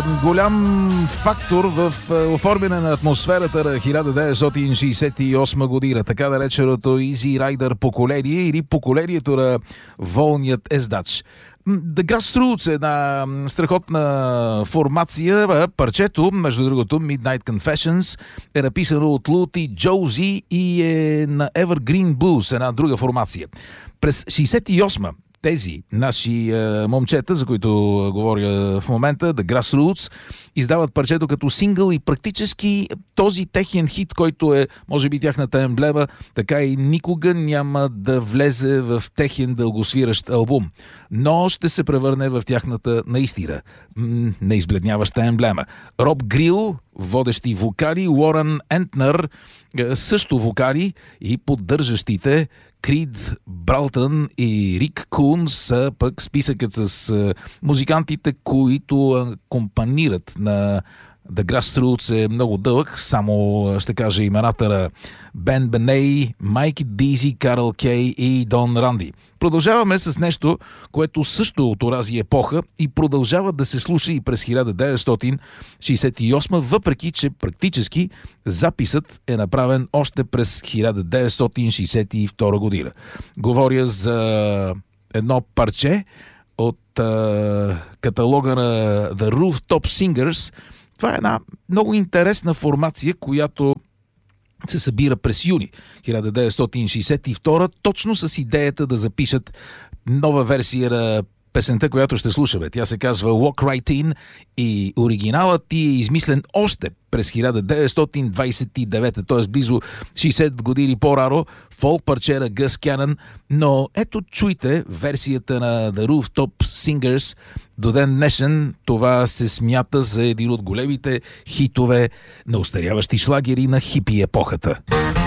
голям фактор в оформяне на атмосферата на 1968 година, така нареченото Easy Rider поколение или поколението на волният ездач. The Grassroots е една страхотна формация. Парчето, между другото, Midnight Confessions, е написано от Лути Джоузи и е на Evergreen Blues, една друга формация. През 68 тези наши момчета, за които говоря в момента, The Grassroots, издават парчето като сингъл и практически този техен хит, който е, може би, тяхната емблема, така и никога няма да влезе в техен дългосвиращ албум. Но ще се превърне в тяхната наистина неизбледняваща емблема. Роб Грил, водещи вокали, Уорън Ентнер, също вокали, и поддържащите Крид Бралтън и Рик Кунс са пък списъкът с музикантите, които акомпанират на The Grassroots е много дълъг. Само ще кажа имената на Бен Беней, Майк Дизи, Карл Кей и Дон Ранди. Продължаваме с нещо, което също от онази епоха и продължава да се слуша и през 1968, въпреки че практически записът е направен още през 1962 година. Говоря за едно парче от каталога на The Rooftop Singers. Това е една много интересна формация, която се събира през юни 1962, точно с идеята да запишат нова версия на песента, която ще слушаме. Тя се казва Walk Right In и оригиналът ти е измислен още през 1929, т.е. близо 60 години по-рано, фолк парче на Гъс Кянън, но ето чуйте версията на The Rooftop Singers. До ден днешен това се смята за един от големите хитове на остаряващи шлагери на хипи епохата.